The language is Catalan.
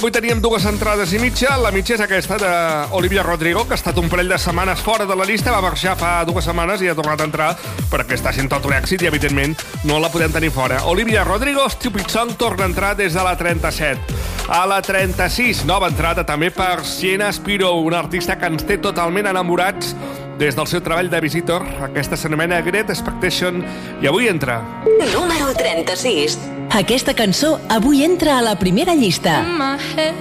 Avui teníem 2 entrades i mitja. La mitja és aquesta d'Olivia Rodrigo, que ha estat un parell de setmanes fora de la llista, va marxar fa 2 setmanes i ha tornat a entrar perquè està sent tot un èxit i, evidentment, no la podem tenir fora. Olivia Rodrigo, Stupid Song, torna a entrar des de la 37. A la 36, nova entrada també per Sienna Spiro, una artista que ens té totalment enamorats des del seu treball de Visitor. Aquesta s'anomena Great Expectation i avui entra. Número 36. Aquesta cançó avui entra a la primera llista.